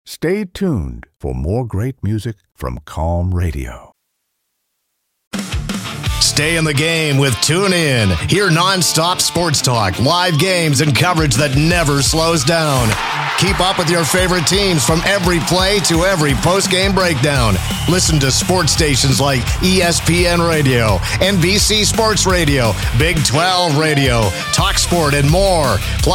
Stay tuned for more great music from Calm Radio. Stay in the game with TuneIn. Hear nonstop sports talk, live games, and coverage that never slows down. Keep up with your favorite teams from every play to every post-game breakdown. Listen to sports stations like ESPN Radio, NBC Sports Radio, Big 12 Radio, TalkSport, and more.